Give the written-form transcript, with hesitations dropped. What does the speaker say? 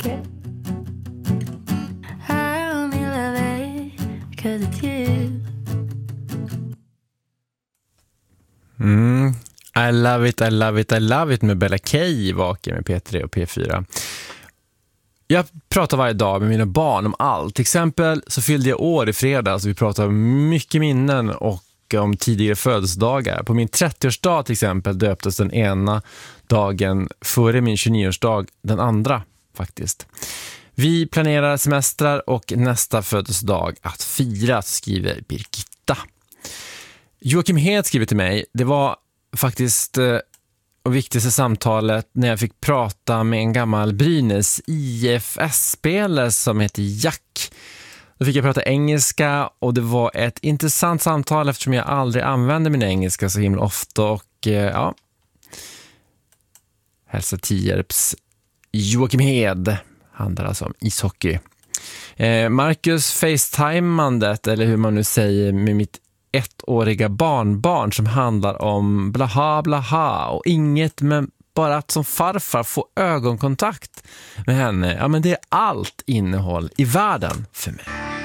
it. I only love it 'cause it's you. I love it, I love it, I love it med Bella K i Vaken med P3 och P4. Jag pratar varje dag med mina barn om allt. Till exempel så fyllde jag år i fredags. Vi pratar mycket minnen och om tidigare födelsedagar. På min 30-årsdag till exempel döptes den ena dagen före min 29-årsdag den andra faktiskt. Vi planerar semestrar och nästa födelsedag att fira, skriver Birgitta. Joakim Hed skriver till mig. Det var faktiskt och viktigaste samtalet när jag fick prata med en gammal Brynäs IFS-spelare som heter Jack. Då fick jag prata engelska och det var ett intressant samtal eftersom jag aldrig använder min engelska så himla ofta och ja. Hälsa Tierps Joakim Hed handlar alltså om ishockey. Marcus FaceTimandet, eller hur man nu säger, med mitt 1-åriga barnbarn som handlar om blaha blaha och inget, men bara att som farfar få ögonkontakt med henne. Ja, men det är allt innehåll i världen för mig.